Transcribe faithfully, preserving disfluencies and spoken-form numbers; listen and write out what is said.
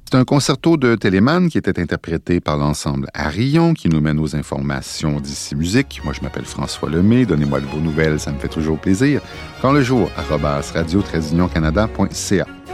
C'est un concerto de Telemann qui était interprété par l'ensemble Arillon, qui nous mène aux informations d'ici musique. Moi, je m'appelle François Lemay. Donnez-moi de vos nouvelles, ça me fait toujours plaisir. Quand le jour, arobase radio-canada point c a.